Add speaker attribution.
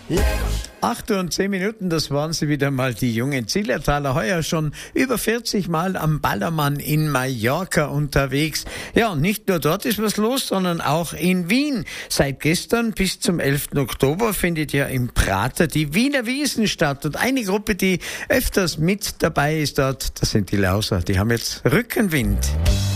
Speaker 1: 8 Uhr und 10 Minuten, das waren sie wieder mal, die jungen Zillertaler. Heuer schon über 40 Mal am Ballermann in Mallorca unterwegs. Ja, und nicht nur dort ist was los, sondern auch in Wien. Seit gestern bis zum 11. Oktober findet ja im Prater die Wiener Wiesn statt. Und eine Gruppe, die öfters mit dabei ist dort, das sind die Lauser. Die haben jetzt Rückenwind.